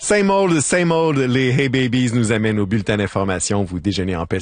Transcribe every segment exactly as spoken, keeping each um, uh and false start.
Same old, same old, les Hey Babies nous amènent au bulletin d'information. Vous déjeunez en paix.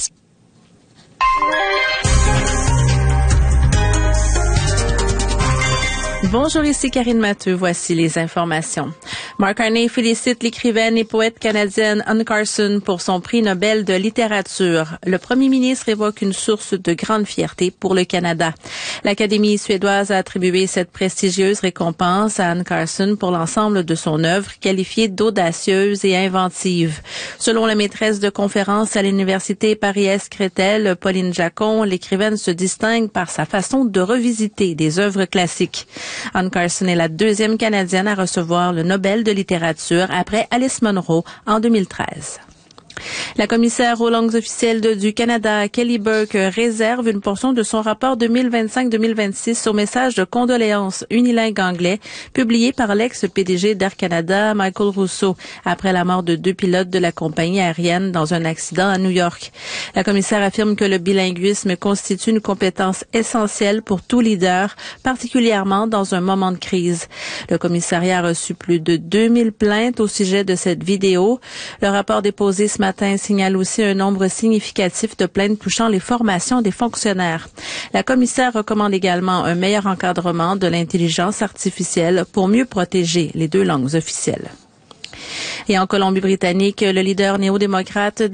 Bonjour, ici Karine Matteux. Voici les informations. Mark Carney félicite l'écrivaine et poète canadienne Anne Carson pour son prix Nobel de littérature. Le premier ministre évoque une source de grande fierté pour le Canada. L'Académie suédoise a attribué cette prestigieuse récompense à Anne Carson pour l'ensemble de son œuvre, qualifiée d'audacieuse et inventive. Selon la maîtresse de conférence à l'Université Paris-Est-Créteil, Pauline Jacon, l'écrivaine se distingue par sa façon de revisiter des œuvres classiques. Anne Carson est la deuxième Canadienne à recevoir le Nobel de littérature après Alice Munro en deux mille treize. La commissaire aux langues officielles de, du Canada, Kelly Burke, réserve une portion de son rapport deux mille vingt-cinq deux mille vingt-six au message de condoléances unilingue anglais publié par l'ex-P D G d'Air Canada, Michael Rousseau, après la mort de deux pilotes de la compagnie aérienne dans un accident à New York. La commissaire affirme que le bilinguisme constitue une compétence essentielle pour tout leader, particulièrement dans un moment de crise. Le commissariat a reçu plus de deux mille plaintes au sujet de cette vidéo. Le rapport déposé ce matin signale aussi un nombre significatif de plaintes touchant les formations des fonctionnaires. La commissaire recommande également un meilleur encadrement de l'intelligence artificielle pour mieux protéger les deux langues officielles. Et en Colombie-Britannique, le leader néo-démocrate